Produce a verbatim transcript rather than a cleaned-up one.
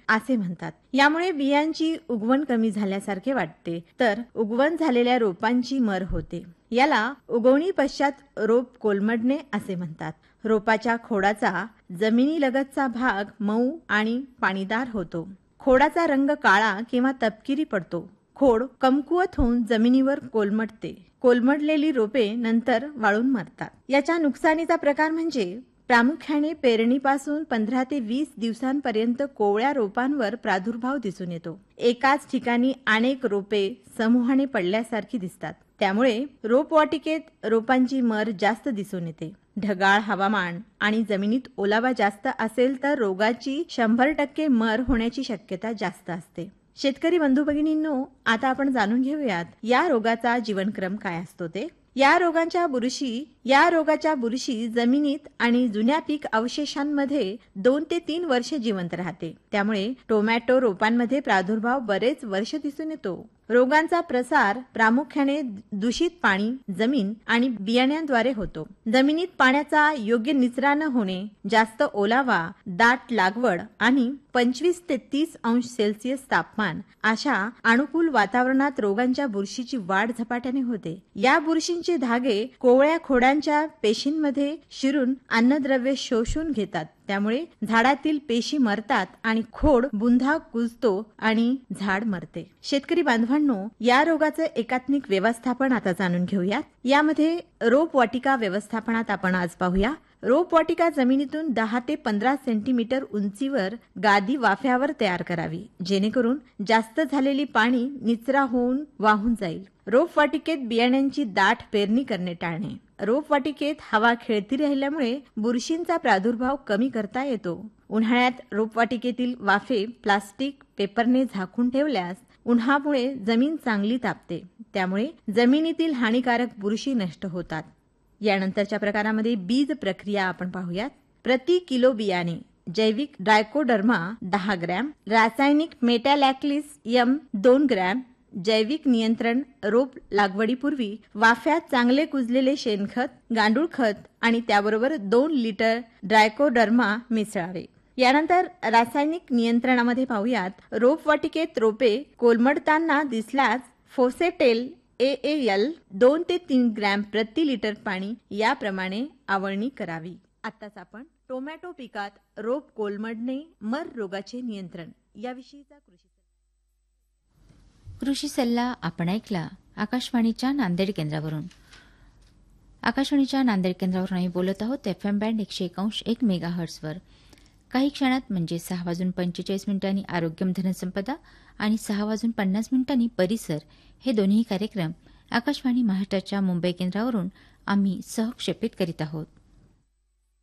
असे म्हणतात. यामुळे बियांची उगवण कमी झाल्यासारखे वाटते, तर उगवण झालेल्या रोपांची मर होते. याला उगवणी पश्चात रोप कोलमडणे असे म्हणतात. रोपाच्या खोडाचा जमिनीलगतचा भाग मऊ आणि पाणीदार होतो. खोडाचा रंग काळा किंवा तपकिरी पडतो. खोड कमकुवत होऊन जमिनीवर कोलमडते. कोलमडलेली रोपे नंतर वाळून मरतात. याच्या नुकसानीचा प्रकार म्हणजे प्रामुख्याने पेरणीपासून पंधरा ते वीस दिवसांपर्यंत कोवळ्या रोपांवर प्रादुर्भाव दिसून येतो. एकाच ठिकाणी अनेक रोपे समूहाने पडल्यासारखी दिसतात. त्यामुळे रोपवाटिकेत रोपांची मर जास्त दिसून येते. ढगाळ हवामान आणि जमिनीत ओलावा जास्त असेल तर रोगाची शंभर टक्के मर होण्याची शक्यता जास्त असते. शेतकरी बंधू भगिनींनो, आता आपण जाणून घेऊयात या रोगाचा जीवनक्रम काय असतो ते. या रोगांच्या बुरशी या रोगाच्या बुरशी जमिनीत आणि जुन्या पीक अवशेषांमध्ये दोन ते तीन वर्षे जिवंत राहते. त्यामुळे टोमॅटो रोपांमध्ये प्रादुर्भाव बरेच वर्ष दिसून येतो. रोगांचा प्रसार प्रामुख्याने दूषित पाणी, जमीन आणि बियाण्यांद्वारे होतो. जमिनीत पाण्याचा योग्य निचरा न होणे, जास्त ओलावा, दाट लागवड आणि पंचवीस ते तीस अंश सेल्सिअस तापमान अशा अनुकूल वातावरणात रोगांच्या बुरशीची वाढ झपाट्याने होते. या बुरशींचे धागे कोवळ्या खोडांच्या पेशींमध्ये शिरून अन्नद्रव्य शोषून घेतात. त्यामुळे झाडातील पेशी मरतात आणि खोड बुंधा कुजतो आणि झाड मरते. शेतकरी बांधवांनो, या रोगाचे एकात्मिक व्यवस्थापन आता जाणून घेऊयात. यामध्ये रोपवाटिका व्यवस्थापनात आपण आज पाहूया. रोपवाटिका जमिनीतून दहा ते पंधरा सेंटीमीटर उंचीवर गादी वाफ्यावर तयार करावी, जेणेकरून जास्त झालेली पाणी निचरा होऊन वाहून जाईल. रोपवाटिकेत बियाण्यांची दाट पेरणी करणे टाळणे. रोपवाटिकेत हवा खेळती राहिल्यामुळे बुरशींचा प्रादुर्भाव कमी करता येतो. उन्हाळ्यात रोपवाटिकेतील वाफे प्लास्टिक पेपरने झाकून ठेवल्यास उन्हामुळे जमीन चांगली तापते. त्यामुळे जमिनीतील हानिकारक बुरशी नष्ट होतात. यानंतरच्या प्रकारामध्ये बीज प्रक्रिया आपण पाहूयात. प्रति किलो बियाणे जैविक ट्रायकोडर्मा दहा ग्रॅम, रासायनिक मेटॅलॅक्लिस एम दोन ग्रॅम, जैविक नियंत्रण रोप लागवडीपूर्वी वाफ्यात चांगले कुजलेले शेणखत, गांडूळ खत आणि त्याबरोबर दोन लिटर ट्रायकोडर्मा मिसळावे. यानंतर रासायनिक नियंत्रणामध्ये पाहूयात. रोपवाटिकेत रोपे कोलमडताना दिसल्यास फोसेटेल ए ए एल दोन ते तीन ग्रॅम प्रति लिटर पाणी याप्रमाणे आवळणी करावी. आताच आपण टोमॅटो पिकात रोप कोलमडणे, मर रोगाचे नियंत्रण याविषयीचा कृषी कृषी सल्ला आपण ऐकला आकाशवाणीच्या नांदेड केंद्रावरून. आकाशवाणीच्या नांदेड केंद्रावरून आम्ही बोलत आहोत एफ एम बँड एकशे एकांश एक मेगा हर्ट्सवर. काही क्षणात म्हणजे सहा वाजून पंचेचाळीस मिनिटांनी आरोग्यम धनसंपदा आणि सहा वाजून पन्नास मिनिटांनी परिसर हे दोन्ही कार्यक्रम आकाशवाणी महाराष्ट्राच्या मुंबई केंद्रावरून आम्ही सहक्षेपित करीत आहोत.